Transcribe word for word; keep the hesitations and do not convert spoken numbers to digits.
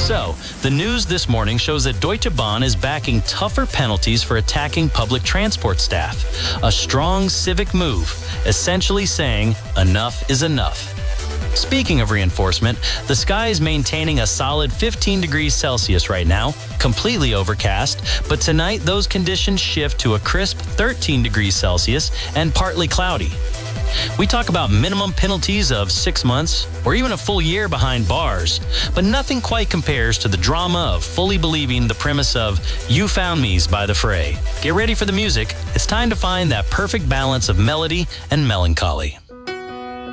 So, the news this morning shows that Deutsche Bahn is backing tougher penalties for attacking public transport staff. A strong civic move, essentially saying enough is enough. Speaking of reinforcement, the sky is maintaining a solid fifteen degrees Celsius right now, completely overcast, but tonight those conditions shift to a crisp thirteen degrees Celsius and partly cloudy. We talk about minimum penalties of six months or even a full year behind bars, but nothing quite compares to the drama of fully believing the premise of "You Found Me's" by The Fray. Get ready for the music. It's time to find that perfect balance of melody and melancholy.